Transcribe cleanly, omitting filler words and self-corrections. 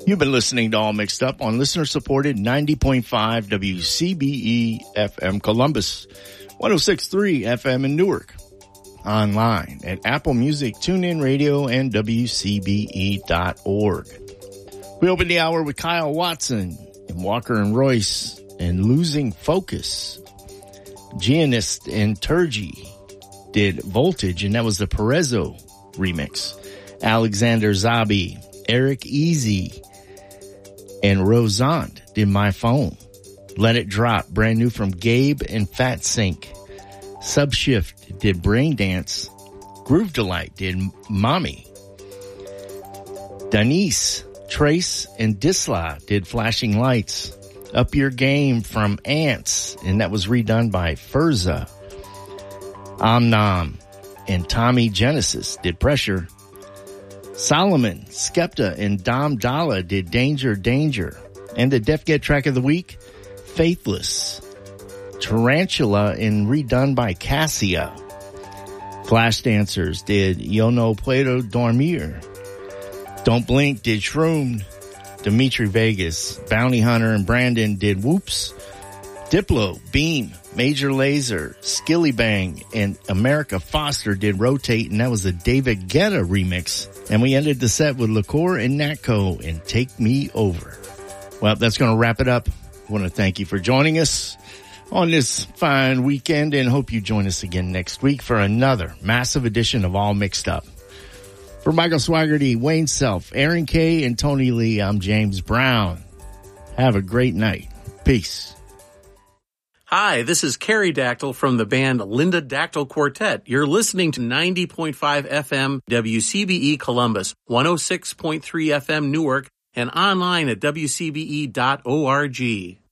You've been listening to All Mixed Up on listener-supported 90.5 WCBE FM Columbus, 106.3 FM in Newark. Online at Apple Music, TuneIn Radio, and WCBE.org. We opened the hour with Kyle Watson and Walker and Royce and Losing Focus. Gianist and Turgi did Voltage, and that was the Perezzo remix. Alexander Zabi, Eric Easy, and Rosant did My Phone. Let It Drop, brand new from Gabe and Fat Sync. Subshift did Brain Dance. Groove Delight did Mommy. Denise, Trace, and Disla did Flashing Lights. Up Your Game from Ants, and that was redone by Furza. Omnom and Tommy Genesis did Pressure. Solomon, Skepta, and Dom Dalla did Danger, Danger. And the Def Get track of the week, Faithless. Tarantula and redone by Cassia. Flash Dancers did Yo No Puedo Dormir. Don't Blink did Shroom. Dimitri Vegas, Bounty Hunter, and Brandon did Whoops. Diplo, Beam, Major Lazer, Skilly Bang, and America Foster did Rotate, and that was a David Guetta remix. And we ended the set with Liqueur and Natco and Take Me Over. Well, that's going to wrap it up. I want to thank you for joining us on this fine weekend, and hope you join us again next week for another massive edition of All Mixed Up. For Michael Swaggerty, Wayne Self, Aaron K., and Tony Lee, I'm James Brown. Have a great night. Peace. Hi, this is Carrie Dactyl from the band Linda Dactyl Quartet. You're listening to 90.5 FM WCBE Columbus, 106.3 FM Newark, and online at WCBE.org.